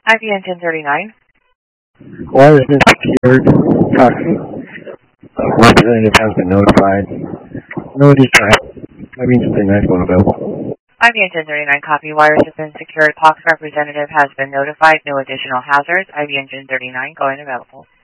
IBN 1039. Wire has been secured. Copy. Representative has been notified. No additional IBN 1039 phone available. IBN 1039, copy. Wires have been secured. POX representative has been notified. No additional hazards. IBN 1039, going available.